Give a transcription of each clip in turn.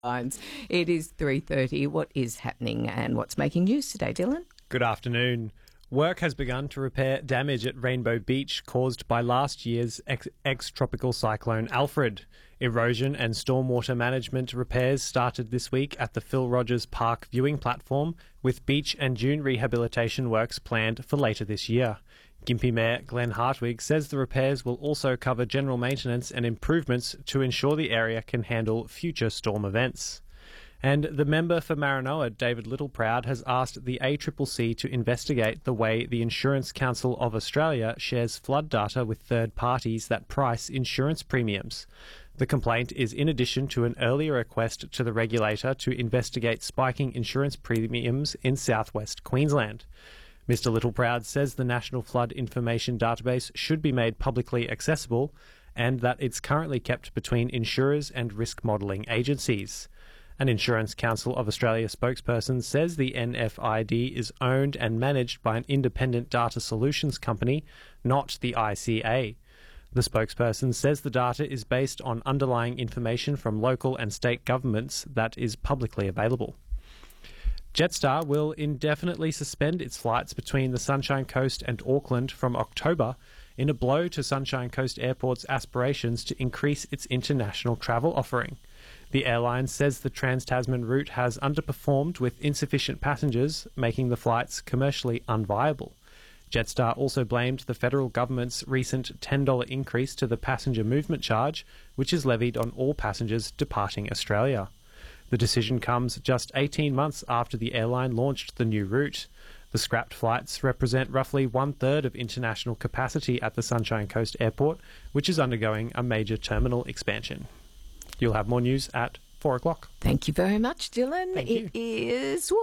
It is 3:30. What is happening and what's making news today, Dylan? Good afternoon. Work has begun to repair damage at Rainbow Beach caused by last year's ex-tropical cyclone Alfred. Erosion and stormwater management repairs started this week at the Phil Rogers Park viewing platform, with beach and dune rehabilitation works planned for later this year. Gympie Mayor Glenn Hartwig says the repairs will also cover general maintenance and improvements to ensure the area can handle future storm events. And the member for Maranoa, David Littleproud, has asked the ACCC to investigate the way the Insurance Council of Australia shares flood data with third parties that price insurance premiums. The complaint is in addition to an earlier request to the regulator to investigate spiking insurance premiums in southwest Queensland. Mr Littleproud says the National Flood Information Database should be made publicly accessible and that it's currently kept between insurers and risk modelling agencies. An Insurance Council of Australia spokesperson says the NFID is owned and managed by an independent data solutions company, not the ICA. The spokesperson says the data is based on underlying information from local and state governments that is publicly available. Jetstar will indefinitely suspend its flights between the Sunshine Coast and Auckland from October in a blow to Sunshine Coast Airport's aspirations to increase its international travel offering. The airline says the Trans-Tasman route has underperformed with insufficient passengers, making the flights commercially unviable. Jetstar also blamed the federal government's recent $10 increase to the passenger movement charge, which is levied on all passengers departing Australia. The decision comes just 18 months after the airline launched the new route. The scrapped flights represent roughly one-third of international capacity at the Sunshine Coast Airport, which is undergoing a major terminal expansion. You'll have more news at 4 o'clock. Thank you very much, Dylan. Thank you. It is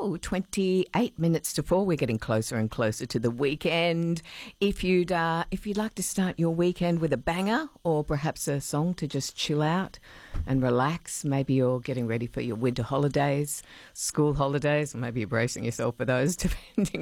28 minutes to 4. We're getting closer and closer to the weekend. If you'd like to start your weekend with a banger or perhaps a song to just chill out and relax, maybe you're getting ready for your winter holidays, school holidays, or maybe you're bracing yourself for those, depending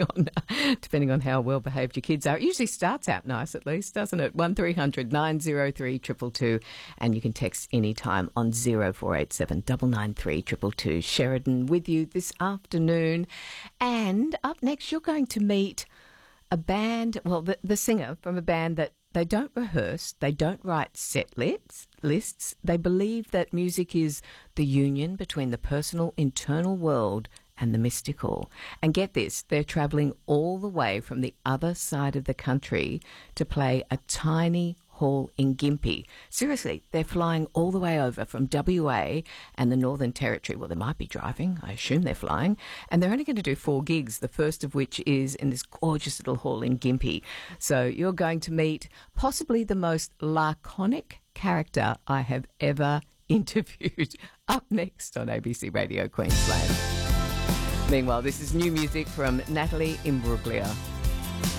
on how well behaved your kids are. It usually starts out nice, at least, doesn't it? 1300 903 222, and you can text anytime on 0487 993 222. Sheridan with you this afternoon. And up next, you're going to meet a band, well, the singer from a band that they don't rehearse, they don't write set lists. They believe that music is the union between the personal internal world and the mystical. And get this, they're travelling all the way from the other side of the country to play a tiny hall in Gympie. Seriously, they're flying all the way over from WA and the Northern Territory. Well, they might be driving. I assume they're flying. And they're only going to do 4 gigs, the first of which is in this gorgeous little hall in Gympie. So you're going to meet possibly the most laconic character I have ever interviewed. Up next on ABC Radio Queensland. Meanwhile, this is new music from Natalie Imbruglia.